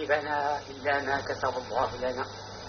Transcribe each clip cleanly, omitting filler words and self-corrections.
نصيبنا إلا ما كتب الله لنا.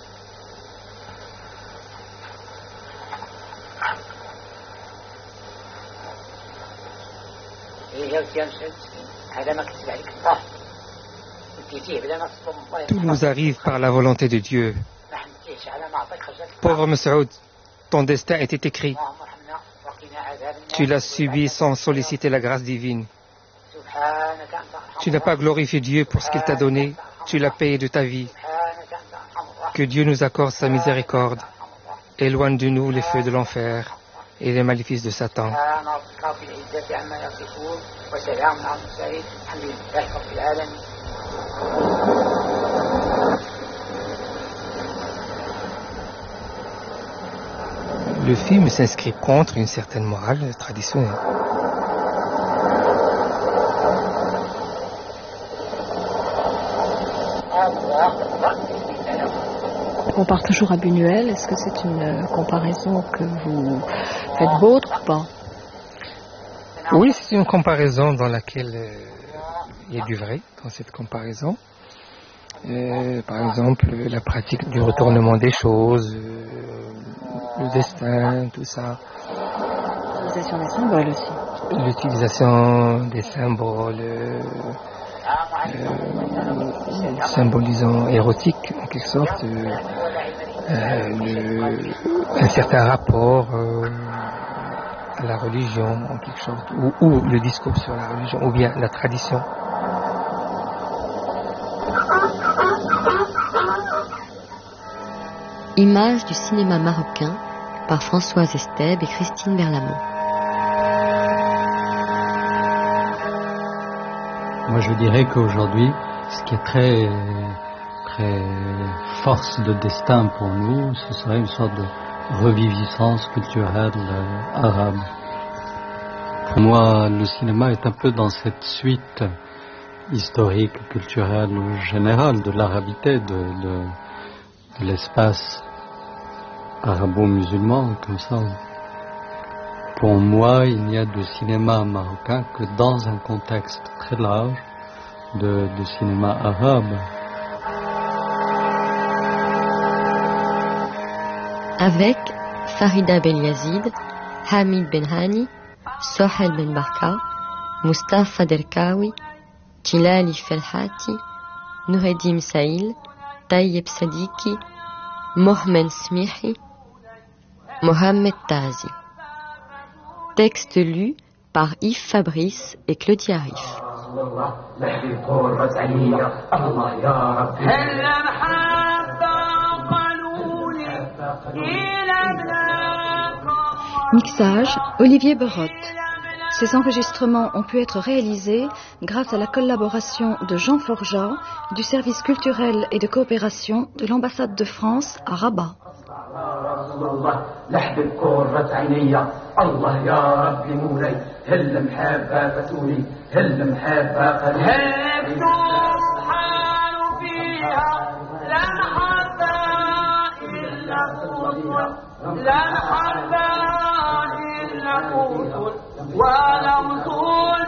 Tout nous arrive par la volonté de Dieu. Pauvre Masoud, ton destin était écrit. Tu l'as subi sans solliciter la grâce divine. Tu n'as pas glorifié Dieu pour ce qu'il t'a donné. Tu l'as payé de ta vie. Que Dieu nous accorde sa miséricorde. Éloigne de nous les feux de l'enfer et les maléfices de Satan. Le film s'inscrit contre une certaine morale traditionnelle. On compare toujours à Buñuel. Est-ce que c'est une comparaison que vous faites vôtre ou pas? Oui, c'est une comparaison dans laquelle il y a du vrai dans cette comparaison. Par exemple, la pratique du retournement des choses, le destin, tout ça. L'utilisation des symboles aussi. L'utilisation des symboles symbolisant érotique en quelque sorte, un certain rapport à la religion en quelque sorte, ou le discours sur la religion, ou bien la tradition. Images du cinéma marocain par Françoise Estèbe et Christine Berlamont. Moi je dirais qu'aujourd'hui, ce qui est très force de destin pour nous, ce serait une sorte de reviviscence culturelle arabe. Pour moi, le cinéma est un peu dans cette suite historique, culturelle ou générale de l'arabité, de l'espace arabo-musulman, comme ça. Pour moi, il n'y a de cinéma marocain que dans un contexte très large de cinéma arabe. Avec Farida Beliazid, Hamid Benhani, Sohel Ben Barka, Mustafa Derkawi, Tilali Felhati, Noureddin Saïl, Tayyip Sadiki, Mohamed Smihi, Mohamed Tazi. Texte lu par Yves Fabrice et Claudia Arif. Mixage, Olivier Berotte. Ces enregistrements ont pu être réalisés grâce à la collaboration de Jean Forgeat du service culturel et de coopération de l'ambassade de France à Rabat. ولم